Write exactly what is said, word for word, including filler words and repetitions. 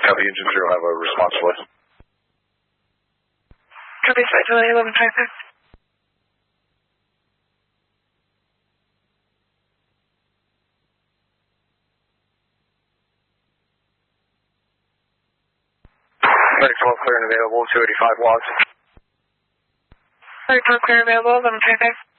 Copy, engine zero, have a response voice. Copy, site delay eleven twenty-six. Medic twelve clear and available, two eighty-five logs. Medic twelve clear and available, eleven twenty-six.